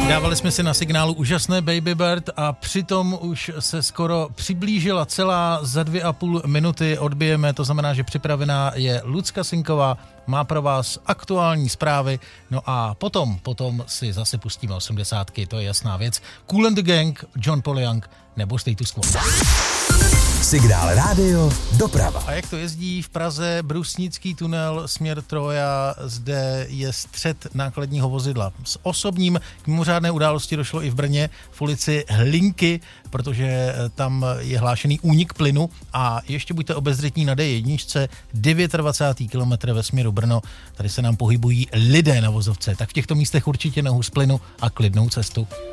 Dávali jsme si na signálu úžasné Baby Bird a přitom už se skoro přiblížila celá, za 2,5 minuty odbijeme, to znamená, že připravená je Lucka Sinková, má pro vás aktuální zprávy, no a potom si zase pustíme 80, to je jasná věc. Kool and the Gang, John Paul Young nebo Status Quo. Signál rádio, doprava. A jak to jezdí v Praze, Brusnický tunel, směr Troja, zde je střet nákladního vozidla. S osobním k mimořádné události došlo i v Brně v ulici Hlinky, protože tam je hlášený únik plynu a ještě buďte obezřetní na D1, 29. kilometr ve směru Brno, tady se nám pohybují lidé na vozovce, tak v těchto místech určitě nohu z plynu a klidnou cestu.